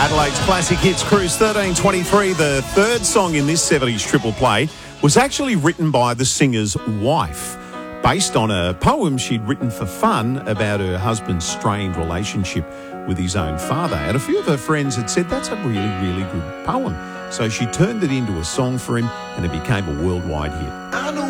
Adelaide's Classic Hits Cruise 1323, the third song in this 70s triple play, was actually written by the singer's wife, based on a poem she'd written for fun about her husband's strained relationship with his own father. And a few of her friends had said, that's a really, really good poem. So she turned it into a song for him, and it became a worldwide hit.